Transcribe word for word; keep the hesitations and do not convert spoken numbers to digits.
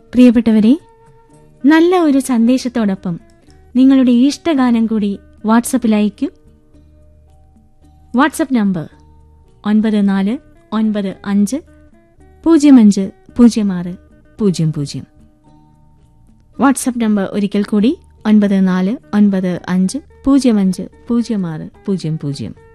പ്രിയപ്പെട്ടവരെ, നല്ല ഒരു സന്ദേശത്തോടൊപ്പം നിങ്ങളുടെ ഇഷ്ടഗാനം കൂടി വാട്സപ്പിൽ അയക്കൂ. വാട്സപ്പ് നമ്പർ ഒൻപത് നാല് ഒൻപത് അഞ്ച് പൂജ്യം അഞ്ച് പൂജ്യം ആറ് പൂജ്യം പൂജ്യം. വാട്സപ്പ് നമ്പർ ഒരിക്കൽ കൂടി ഒൻപത് നാല് ഒൻപത് അഞ്ച് പൂജ്യം അഞ്ച് പൂജ്യം ആറ് പൂജ്യം പൂജ്യം.